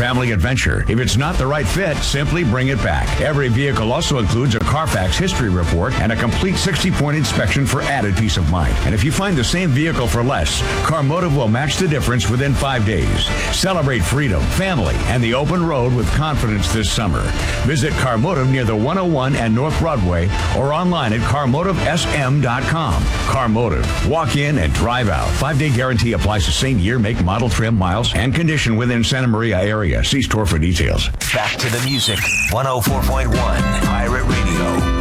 family adventure. If it's not the right fit, simply bring it back. Every vehicle also includes a Carfax history report and a complete 60-point inspection for added peace of mind. And if you find the same vehicle for less, Carmotive will match the difference within 5 days. Celebrate freedom, family, and the open road with confidence this summer. Visit Carmotive near the 101 and North Broadway or online at carmotivesm.com. Carmotive. Walk in and drive out. 5-day guarantee applies to same year, make, model, trim, miles, and condition within Santa Maria area. See store for details. Back to the music. 104.1 Pirate Radio.